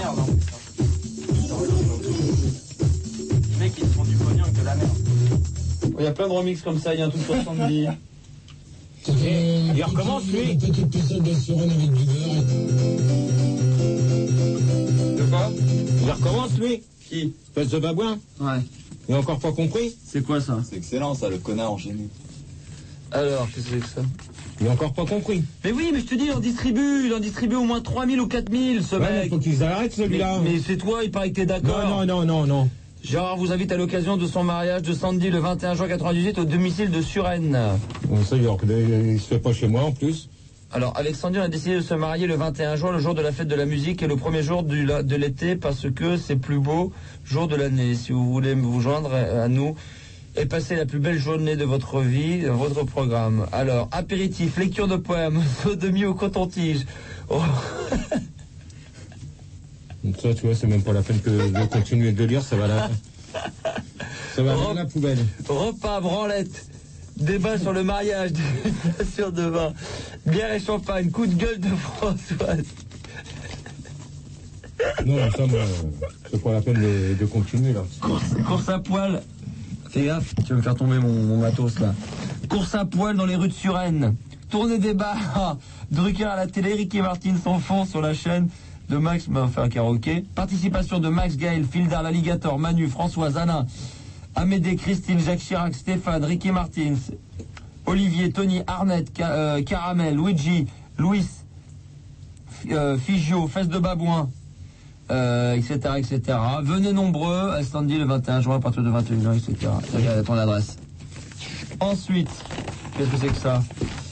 merde. Hein. Les mecs, ils se font du pognon avec de la merde. Il y a plein de remixes comme ça, il y a un truc sur Sandy. Il recommence, lui. Petite piscine de Suren avec du beurre. De quoi? Il recommence, lui. Qui? Espèce de babouin. Ouais. Il a encore pas compris. C'est quoi ça? C'est excellent ça, le connard enchaîné. Alors, qu'est-ce que c'est que ça? Il a encore pas compris. Mais oui, mais je te dis, il en distribue au moins 3000 ou 4000, ce Ouais, mec. faut qu'ils arrêtent, celui-là. Mais c'est toi, il paraît que t'es d'accord. Non. Gérard vous invite à l'occasion de son mariage de Sandy le 21 juin 98 au domicile de Suresnes. Bon, ça, il se fait pas chez moi, en plus. Alors, avec Sandy, on a décidé de se marier le 21 juin, le jour de la fête de la musique et le premier jour de l'été, parce que c'est le plus beau jour de l'année. Si vous voulez vous joindre à nous et passer la plus belle journée de votre vie, votre programme. Alors, apéritif, lecture de poèmes, sodomie au coton-tige. Oh. Donc ça, tu vois, c'est même pas la peine de continuer de lire, ça va là. Ça va dans la poubelle. Repas, branlette, débat sur le mariage, sur de vin, bière et champagne, coup de gueule de Françoise. Non, ça, moi, c'est pas la peine de continuer, là. Course à poil. Fais gaffe, tu vas me faire tomber mon matos, là. Course à poil dans les rues de Suresnes. Tournée des bars. Drucker à la télé, Ricky Martin s'en fond sur la chaîne de Max, m'a fait un karaoké. Participation de Max, Gaël, Fildar, l'Alligator, Manu, Françoise, Anna, Amédée, Christine, Jacques Chirac, Stéphane, Ricky Martins, Olivier, Tony, Arnett, Caramel, Luigi, Louis, Figio, Fesse de Babouin, etc., etc. Venez nombreux à Sandy le 21 juin à partir de 21h, etc. Regarde ton adresse. Ensuite, qu'est-ce que c'est que ça?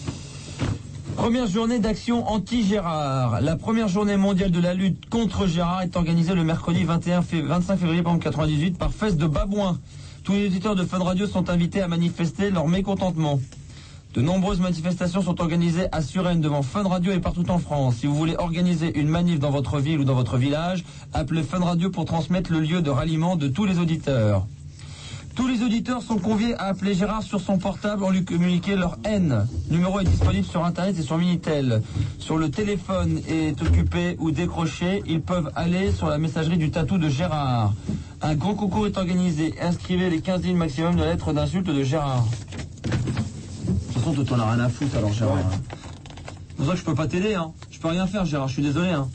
Première journée d'action anti-Gérard. La première journée mondiale de la lutte contre Gérard est organisée le mercredi 25 février 1998 par Fesse de Babouin. Tous les auditeurs de Fun Radio sont invités à manifester leur mécontentement. De nombreuses manifestations sont organisées à Suresnes devant Fun Radio et partout en France. Si vous voulez organiser une manif dans votre ville ou dans votre village, appelez Fun Radio pour transmettre le lieu de ralliement de tous les auditeurs. Tous les auditeurs sont conviés à appeler Gérard sur son portable en lui communiquant leur haine. Le numéro est disponible sur Internet et sur Minitel. Sur le téléphone est occupé ou décroché, ils peuvent aller sur la messagerie du tatou de Gérard. Un grand concours est organisé. Inscrivez les 15 lignes maximum de lettres d'insulte de Gérard. De toute façon, t'en as rien à foutre alors, Gérard. Ouais. C'est pour ça que je peux pas t'aider, hein. Je peux rien faire, Gérard, je suis désolé, hein.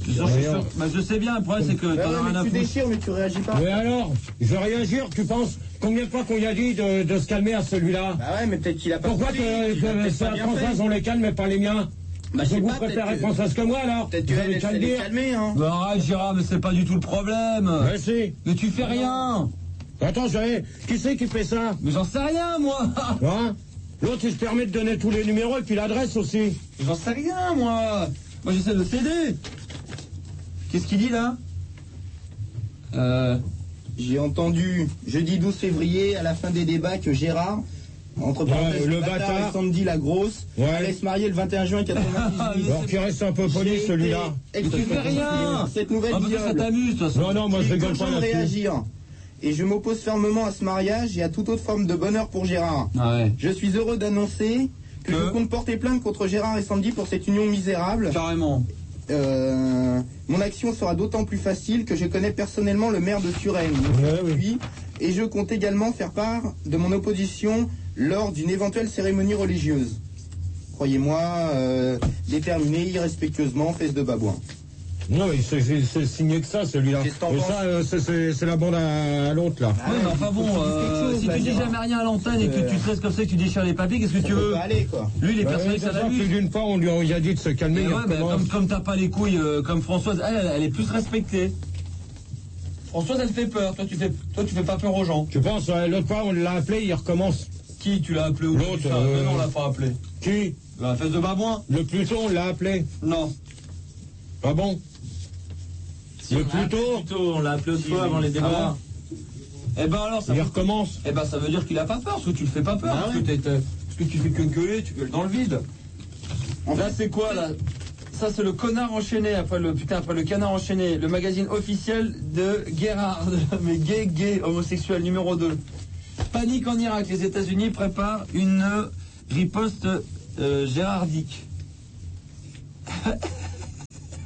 Je sais bien, le problème c'est que t'en as rien à foutre. Tu déchires, mais tu réagis pas. Mais alors, je vais réagir, tu penses? Combien de fois qu'on y a dit de se calmer à celui-là? Bah ouais, mais peut-être qu'il a pas Pourquoi c'est à Françoise on les calme, mais pas les miens? Bah, vous préférez Françoise que moi, alors? Peut-être qu'elle essaie de les calmer, hein. Bah arrête, Gérard, mais c'est pas du tout le problème. Mais si. Mais tu fais rien. Attends, qui c'est qui fait ça? Mais j'en sais rien, moi. Hein? L'autre, il se permet de donner tous les numéros et puis l'adresse aussi. J'en sais rien, moi. Moi, j'essaie de t'aider. Qu'est-ce qu'il dit, là? J'ai entendu jeudi 12 février, à la fin des débats, que Gérard, entre parenthèses, le bâtard et Sandy la grosse, allait se marier le 21 juin 98. Alors qu'il reste un peu poli, celui-là. Mais tu fais rien. Cette nouvelle ça t'amuse, de toute façon. Non, moi je rigole pas de là-dessus. réagir. Et je m'oppose fermement à ce mariage et à toute autre forme de bonheur pour Gérard. Ah ouais. Je suis heureux d'annoncer que je compte porter plainte contre Gérard et Sandy pour cette union misérable. Carrément. Mon action sera d'autant plus facile que je connais personnellement le maire de Suresnes, oui. Et je compte également faire part de mon opposition lors d'une éventuelle cérémonie religieuse. Croyez-moi, déterminé irrespectueusement, Fesse de Babouin. Non, c'est signé que ça, celui-là. Et ça, c'est la bande à l'autre, là. Oui, mais enfin bon, si tu dis jamais rien à l'antenne et que tu te restes comme ça et que tu déchires les papiers, qu'est-ce que tu veux? Aller, quoi. Lui, il est persuadé que ça l'amuse. Plus d'une fois, on lui a dit de se calmer. Ouais, mais comme t'as pas les couilles comme Françoise, elle est plus respectée. Françoise, elle fait peur. Toi, tu fais pas peur aux gens. Tu penses, l'autre fois, on l'a appelé, il recommence. Qui tu l'as appelé ou l'autre? Non, on l'a pas appelé. Qui? La Fesse de Babouin. Le Pluton, on l'a appelé. Non. Ah bon? Le Pluton, on l'a appelé autrefois avant les débats. Eh ben alors, ça recommence. Eh ben ça veut dire qu'il a pas peur, parce que tu le fais pas peur, parce que tu fais que gueuler, tu gueules dans le vide. Là c'est quoi là? Ça c'est le connard enchaîné, après le canard enchaîné, le magazine officiel de Gérard, mais gay, homosexuel numéro 2. Panique en Irak, les États-Unis préparent une riposte gérardique.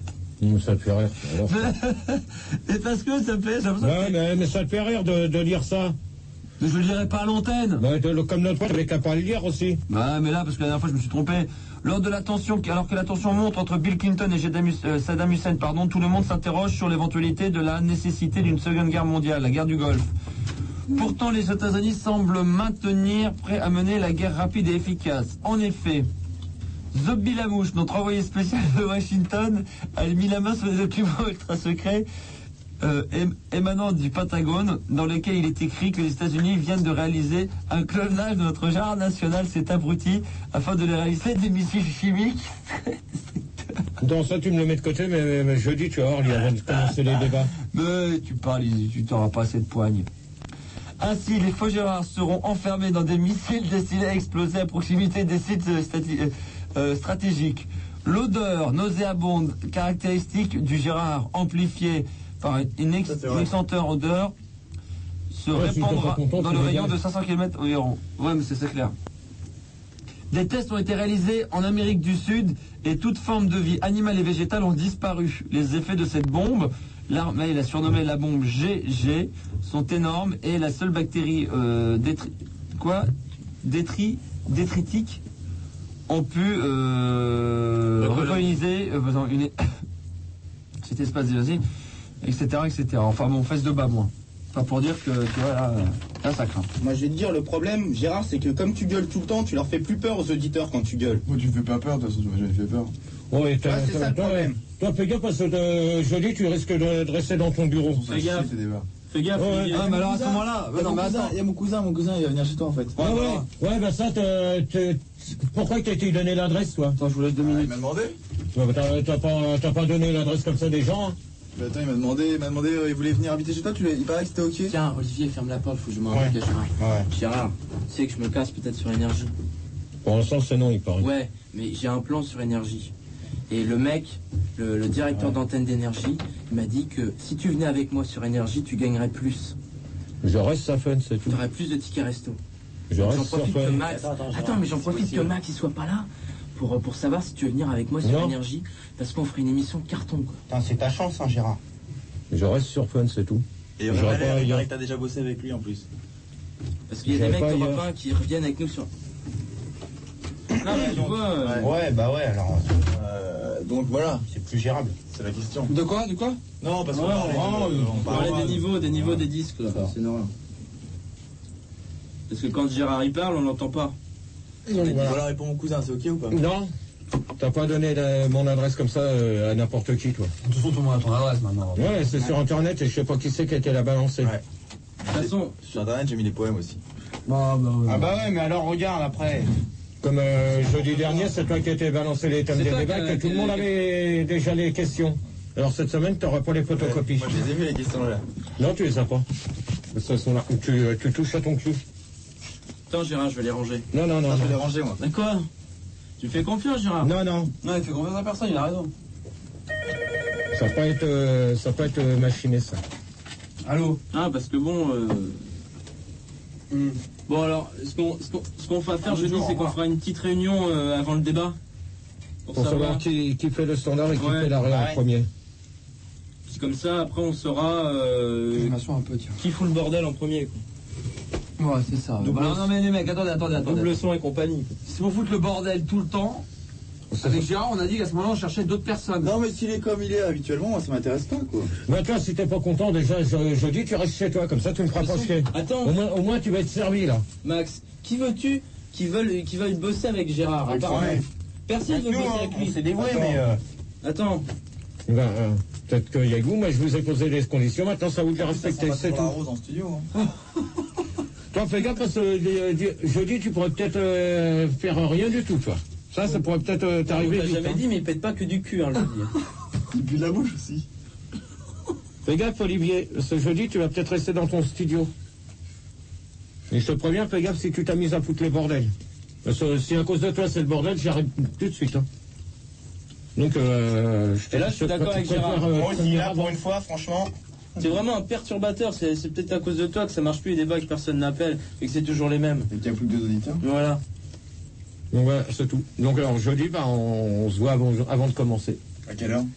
Ça te fait rire. Alors. Et parce que ça fait... Ouais, mais ça te fait rire de lire ça. Mais je le dirai pas à l'antenne. Bah, comme notre fois, t'avais qu'à pas le lire aussi. Bah, mais là, parce que la dernière fois, je me suis trompé. Lors de la tension, alors que la tension monte entre Bill Clinton et Saddam Hussein, tout le monde s'interroge sur l'éventualité de la nécessité d'une seconde guerre mondiale, la guerre du Golfe. Pourtant, les États-Unis semblent maintenir prêts à mener la guerre rapide et efficace. En effet, Zobby Lamouche, notre envoyé spécial de Washington, a mis la main sur les documents ultra secrets émanant du Pentagone, dans lequel il est écrit que les États-Unis viennent de réaliser un clonage de notre genre national, cet abruti, afin de les réaliser des missiles chimiques. Dans ça, tu me le mets de côté, mais jeudi, tu vas voir, avant de commencer les débats. Mais tu parles, tu t'auras pas assez de poigne. Ainsi, les faux Gérards seront enfermés dans des missiles destinés à exploser à proximité des sites stratégiques. L'odeur nauséabonde caractéristique du Gérard, amplifiée par une senteur odeur, se répandra dans le rayon de 500 km environ. Ouais, mais c'est clair. Des tests ont été réalisés en Amérique du Sud et toute forme de vie animale et végétale ont disparu. Les effets de cette bombe, l'armée l'a surnommée la bombe GG, sont énormes et la seule bactérie détritique ont pu recoloniser cet espace dévasté, etc., etc. Enfin bon, fesse de bas, moi. Pas pour dire que, tu vois, là ça craint. Moi, je vais te dire, le problème, Gérard, c'est que comme tu gueules tout le temps, tu leur fais plus peur aux auditeurs quand tu gueules. Moi, tu me fais pas peur, de toute façon, tu m'as jamais fait peur. Ouais, c'est ça le problème. Toi, fais gaffe, parce que jeudi, tu risques de rester dans ton bureau. Fais gaffe. Fais gaffe. Ouais. Ah, mais alors à ce moment-là, il y a mon cousin, il va venir chez toi en fait. Ouais, bah ça, pourquoi t'as été donné l'adresse, toi? Attends, je vous laisse 2 minutes. Il m'a demandé. Ouais, t'as pas donné l'adresse comme ça des gens, hein? Bah attends, il m'a demandé, il voulait venir habiter chez toi, il paraît que c'était ok. Tiens, Olivier, ferme la porte, faut que je m'en cache. Gérard, tu sais que je me casse peut-être sur énergie. Pour l'instant, c'est non, il paraît. Ouais, mais j'ai un plan sur énergie. Et le mec, le directeur d'antenne d'énergie, il m'a dit que si tu venais avec moi sur énergie, tu gagnerais plus. Je reste ça fun, c'est tout. Tu aurais plus de tickets resto. J'en profite que Max. Attends, mais j'en profite que Max il soit pas là pour savoir si tu veux venir avec moi sur énergie, parce qu'on ferait une émission carton, quoi. Putain, c'est ta chance, hein, Gérard. Je reste sur fun, c'est tout. Et il paraît que t'as déjà bossé avec lui en plus. Parce qu'il y a des mecs d'Europe 1 qui reviennent avec nous sur. Non, mais tu vois. Ouais, bah ouais, alors. Donc voilà, c'est plus gérable. C'est la question. De quoi Non, parce qu'on on parlait des niveaux des disques, là. C'est normal. Parce que quand Gérard il parle, on l'entend pas. Voilà, réponds mon cousin, c'est ok ou pas? Non, t'as pas donné mon adresse comme ça à n'importe qui, toi. De toute façon, tout le monde a ton adresse maintenant. Ouais, c'est sur internet et je sais pas qui c'est qui a été la balancer. Ouais. De toute façon, sur internet, j'ai mis les poèmes aussi. Ah bah ouais, mais alors regarde après. Comme jeudi dernier, c'est toi qui as été balancé les thèmes des débats, que tout le monde avait déjà les questions. Alors cette semaine, tu n'auras pas les photocopies. Moi, je les ai vues, les questions là. Non, tu les as pas. Ce sont là. Tu touches à ton cul. attends Gérard, je vais les ranger. Non. Je vais les ranger, moi. D'accord. Tu fais confiance, Gérard? Non. Non, il fait confiance à personne, il a raison. Ça peut être machiné, ça. Allô? Ah, parce que bon... Bon alors, ce qu'on va faire jeudi, c'est qu'on fera une petite réunion avant le débat. Pour savoir qui fait le standard et qui fait l'arrêt en premier. C'est comme ça, après on saura un peu, tiens. qui fout le bordel en premier, quoi. Ouais, c'est ça. Non mais les mecs, attendez. Double son et compagnie. Si vous foutez le bordel tout le temps, avec Gérard, on a dit qu'à ce moment-là, on cherchait d'autres personnes. Non, mais s'il est comme il est habituellement, moi, ça m'intéresse pas, quoi. Mais toi, si t'es pas content, déjà, jeudi, tu restes chez toi, comme ça, tu me feras pas chier. Attends. Au moins, tu vas être servi, là. Max, qui veux-tu qui veuille bosser avec Gérard? Personne ne veut bosser avec lui. C'est dévoué, mais... Attends. Peut-être qu'il y a goût, moi, je vous ai posé les conditions, maintenant, ça vous de les respecter, c'est tout. Rose en studio, hein. Toi, fais gaffe, parce que jeudi, tu pourrais peut-être faire rien du tout, toi. Ça pourrait peut-être t'arriver vite. J'avais dit, mais il pète pas que du cul, hein, jeudi. Il pue de la bouche aussi. Fais gaffe, Olivier, ce jeudi, tu vas peut-être rester dans ton studio. Et je te préviens, fais gaffe si tu t'amuses à foutre les bordels. Parce que si à cause de toi c'est le bordel, j'arrête tout de suite. Hein. Donc, et là, je suis d'accord avec Gérard. Moi aussi, là, pour une fois, franchement... C'est vraiment un perturbateur, c'est peut-être à cause de toi que ça marche plus les débats, que personne n'appelle, et que c'est toujours les mêmes. Et qu'il n'y a plus que 2 auditeurs. Voilà. Donc voilà, c'est tout. Donc alors jeudi, on se voit avant de commencer. À quelle heure?